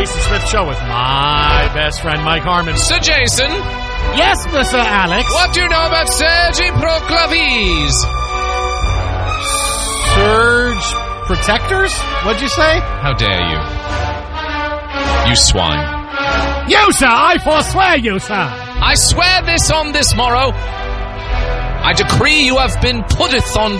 Jason Smith Show with my best friend, Mike Harmon. Sir Jason? Yes, Mr. Alex? What do you know about Sergi Proclavies? Surge protectors? What'd you say? How dare you? You swine. You, sir! I forswear you, sir! I swear this on this morrow. I decree you have been putteth on